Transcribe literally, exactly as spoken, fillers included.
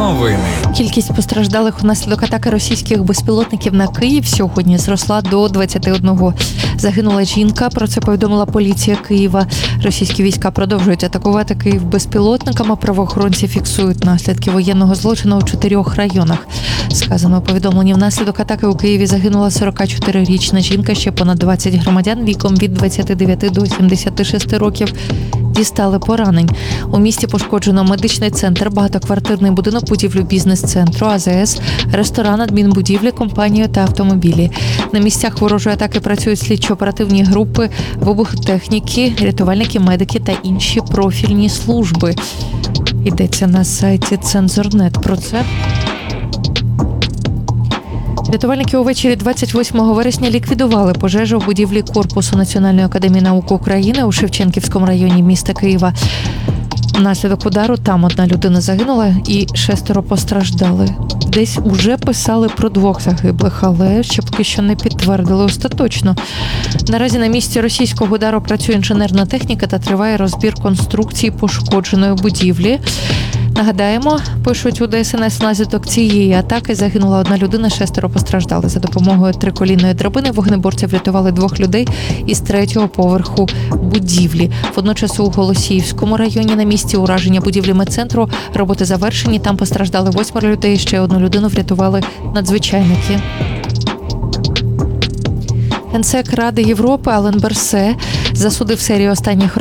Новини. Кількість постраждалих внаслідок атаки російських безпілотників на Київ сьогодні зросла до двадцяти одного. Загинула жінка, про це повідомила поліція Києва. Російські війська продовжують атакувати Київ безпілотниками. Правоохоронці фіксують наслідки воєнного злочину у чотирьох районах. Сказано у повідомленні, внаслідок атаки у Києві загинула сорокачотирирічна жінка, ще понад двадцять громадян віком від двадцяти дев'яти до сімдесяти шести років дістали поранень. У місті пошкоджено медичний центр, багатоквартирний будинок, будівлю бізнес-центру, А З С, ресторан, адмінбудівлі, компанію та автомобілі. На місцях ворожої атаки працюють слідчо-оперативні групи, вибухотехніки, рятувальники, медики та інші профільні служби. Йдеться на сайті Цензор точка нет про це. Рятувальники увечері двадцять восьмого вересня ліквідували пожежу в будівлі корпусу Національної академії наук України у Шевченківському районі міста Києва. Внаслідок удару там одна людина загинула і шестеро постраждали. Десь уже писали про двох загиблих, але ще поки що не підтвердили остаточно. Наразі на місці російського удару працює інженерна техніка та триває розбір конструкції пошкодженої будівлі. Нагадаємо, пишуть у Д С Н С, внаслідок цієї атаки загинула одна людина, шестеро постраждали. За допомогою триколінної драбини вогнеборці врятували двох людей із третього поверху будівлі. Водночас у Голосіївському районі на місці ураження будівлі медцентру роботи завершені. Там постраждали восьмеро людей, ще одну людину врятували надзвичайники. Генсек Ради Європи Ален Берсе засудив серію останніх